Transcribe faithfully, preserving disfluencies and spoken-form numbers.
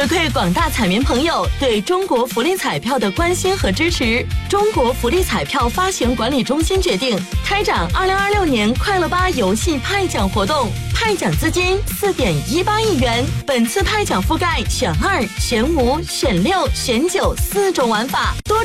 回馈广大彩民朋友对中国福利彩票的关心和支持，中国福利彩票发行管理中心决定开展二零二六年快乐吧游戏派奖活动，派奖资金四点一八亿元。本次派奖覆盖选二、选五、选六、选九四种玩法，多